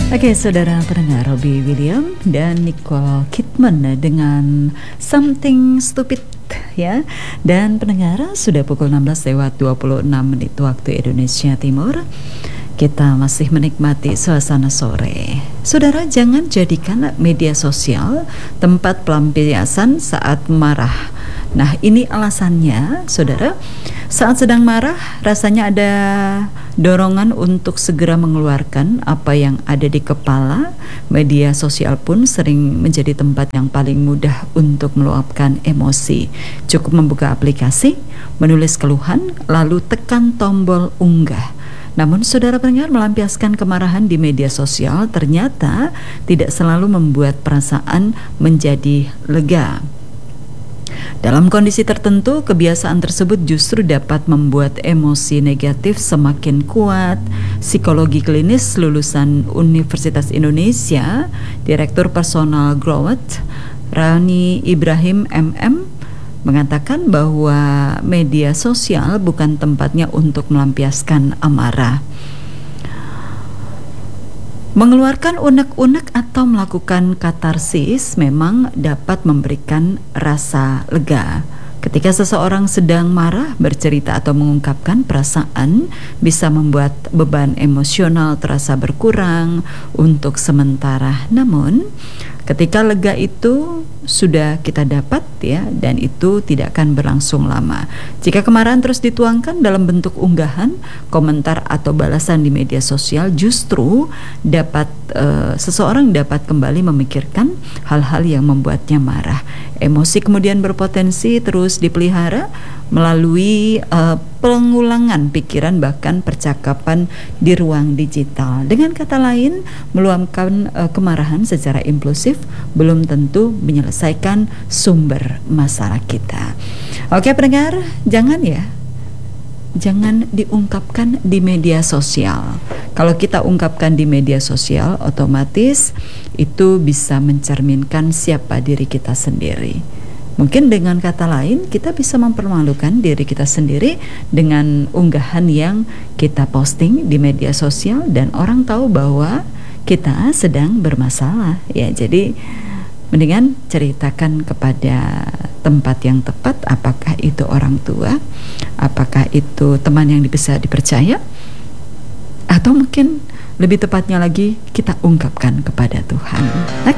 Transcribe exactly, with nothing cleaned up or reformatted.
Oke, saudara pendengar, Robbie Williams dan Nicole Kidman dengan Something Stupid ya. Dan pendengar, sudah pukul enam belas lewat dua puluh enam menit waktu Indonesia Timur. Kita masih menikmati suasana sore. Saudara, jangan jadikan media sosial tempat pelampiasan saat marah. Nah, ini alasannya, saudara. Saat sedang marah, rasanya ada dorongan untuk segera mengeluarkan apa yang ada di kepala. Media sosial pun sering menjadi tempat yang paling mudah untuk meluapkan emosi. Cukup membuka aplikasi, menulis keluhan, lalu tekan tombol unggah. Namun saudara pendengar, melampiaskan kemarahan di media sosial ternyata tidak selalu membuat perasaan menjadi lega. Dalam kondisi tertentu, kebiasaan tersebut justru dapat membuat emosi negatif semakin kuat. Psikologi klinis lulusan Universitas Indonesia, Direktur Personal Growth, Rani Ibrahim M M, mengatakan bahwa media sosial bukan tempatnya untuk melampiaskan amarah. Mengeluarkan unek-unek atau melakukan katarsis memang dapat memberikan rasa lega. Ketika seseorang sedang marah, bercerita atau mengungkapkan perasaan bisa membuat beban emosional terasa berkurang untuk sementara. Namun, ketika lega itu sudah kita dapat ya, dan itu tidak akan berlangsung lama. Jika kemarahan terus dituangkan dalam bentuk unggahan, komentar atau balasan di media sosial, justru dapat uh, seseorang dapat kembali memikirkan hal-hal yang membuatnya marah. Emosi kemudian berpotensi terus dipelihara melalui uh, pengulangan pikiran bahkan percakapan di ruang digital. Dengan kata lain, meluapkan uh, kemarahan secara impulsif belum tentu menyelesaikan sumber masalah kita. Oke pendengar, jangan ya jangan diungkapkan di media sosial. Kalau kita ungkapkan di media sosial, otomatis itu bisa mencerminkan siapa diri kita sendiri. Mungkin dengan kata lain, kita bisa mempermalukan diri kita sendiri dengan unggahan yang kita posting di media sosial dan orang tahu bahwa kita sedang bermasalah. Ya, jadi mendingan ceritakan kepada tempat yang tepat, apakah itu orang tua, apakah itu teman yang bisa dipercaya, atau mungkin lebih tepatnya lagi kita ungkapkan kepada Tuhan. Oke.